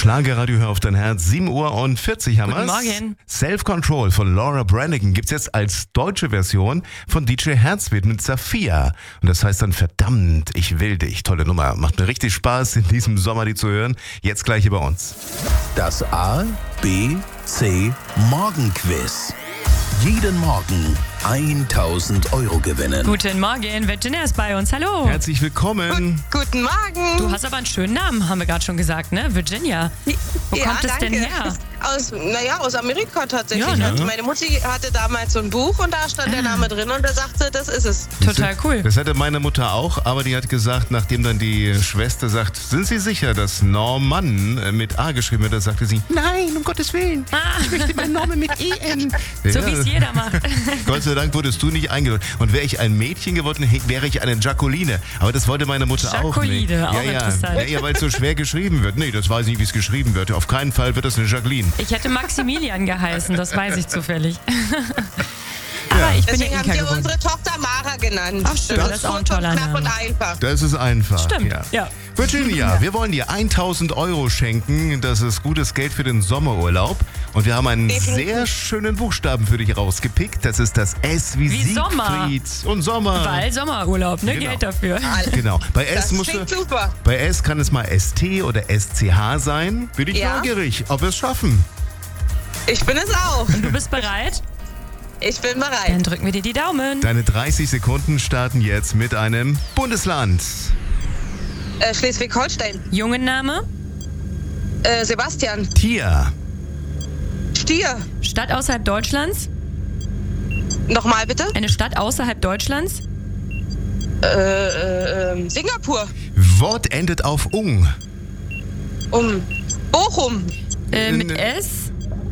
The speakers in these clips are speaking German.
Schlagerradio, hör auf dein Herz. 7:40 haben wir's. Guten Morgen. Self-Control von Laura Branigan gibt's jetzt als deutsche Version von DJ Herzwind mit Saphia. Und das heißt dann verdammt, ich will dich. Tolle Nummer. Macht mir richtig Spaß, in diesem Sommer die zu hören. Jetzt gleich hier bei uns. Das A, B, C Morgenquiz. Jeden Morgen 1.000 € gewinnen. Guten Morgen, Virginia ist bei uns. Hallo. Herzlich willkommen. Guten Morgen. Du hast aber einen schönen Namen, haben wir gerade schon gesagt, ne? Virginia. Wo kommt es denn her? Aus Amerika tatsächlich. Ja, ne? Also meine Mutti hatte damals so ein Buch und da stand der Name drin und da sagte, das ist es. Total cool. Das hatte meine Mutter auch, aber die hat gesagt, nachdem dann die Schwester sagt, sind Sie sicher, dass Norman mit A geschrieben wird, da sagte sie, nein, um Gottes Willen, ich möchte meinen Namen mit EN. So wie es jeder macht. Gott sei Dank wurdest du nicht eingeladen. Und wäre ich ein Mädchen geworden, wäre ich eine Jacqueline. Aber das wollte meine Mutter auch nicht. Jacqueline, auch interessant. Ja, weil es so schwer geschrieben wird. Nee, das weiß ich nicht, wie es geschrieben wird. Auf keinen Fall wird das eine Jacqueline. Ich hätte Maximilian geheißen, das weiß ich zufällig. Aber ich bin ja Deswegen haben Inka wir geworden. unsere Tochter Mara genannt. Ach schön, das ist auch ein kurz und toller knapp Name. und einfach. Das ist einfach. Stimmt, ja. Virginia, wir wollen dir 1.000 € schenken. Das ist gutes Geld für den Sommerurlaub. Und wir haben einen sehr schönen Buchstaben für dich rausgepickt. Das ist das S wie Wie Sommer. Siegfried. Und Sommer. Weil Sommerurlaub, ne? Genau. Geld dafür. Genau. Bei Das S klingt super. Bei S kann es mal ST oder SCH sein. Bin ich Ja. neugierig, ob wir es schaffen. Ich bin es auch. Und du bist bereit? Ich bin bereit. Dann drücken wir dir die Daumen. Deine 30 Sekunden starten jetzt mit einem Bundesland. Schleswig-Holstein. Jungenname? Sebastian. Tier. Stier. Stadt außerhalb Deutschlands? Nochmal bitte. Eine Stadt außerhalb Deutschlands? Singapur. Wort endet auf ung. Bochum. Mit S?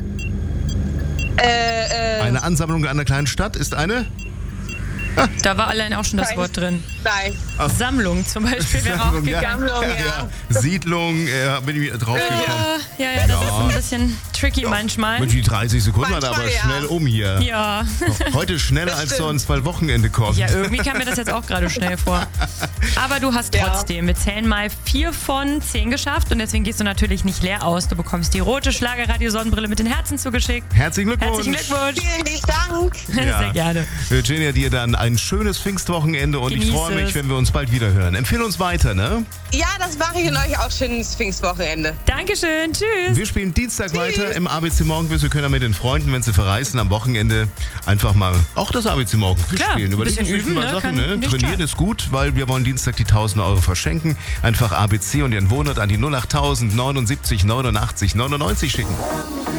Eine Ansammlung einer kleinen Stadt ist eine Da war allein auch schon das Kein- Wort drin. Nein. Sammlung zum Beispiel wäre auch Sammlung, ja. gegangen. Sammlung, ja. Siedlung, bin ich drauf gekommen. Ja, das ist ein bisschen tricky manchmal. Mensch, die 30 Sekunden waren aber Manchmal, ja. schnell um hier. Ja. Heute schneller als stimmt. sonst, weil Wochenende kommt. Ja, irgendwie kam mir das jetzt auch gerade schnell vor. Aber du hast trotzdem, wir zählen mal 4 von 10 geschafft und deswegen gehst du natürlich nicht leer aus. Du bekommst die rote Schlagerradio-Sonnenbrille mit den Herzen zugeschickt. Herzlichen Glückwunsch. Herzlichen Glückwunsch. Vielen lieben Dank. Sehr gerne. Virginia, dir dann ein schönes Pfingstwochenende und ich Genieße freue mich, es. wenn wir uns bald wieder hören. Empfehle uns weiter, ne? Ja, das mache ich und euch auch schönes Pfingstwochenende. Dankeschön, tschüss. Wir spielen Dienstag weiter im ABC Morgenquiz. Wir können dann mit den Freunden, wenn sie verreisen, am Wochenende einfach mal auch das ABC Morgenquiz Klar, spielen. ein Überlegen bisschen sich üben, mal ne? Sachen, Kann ne? nicht Trainieren schaden. ist gut, weil wir wollen Dienstag die 1.000 € verschenken. Einfach ABC und Ihren Wohnort an die 08000 79 89 99 schicken.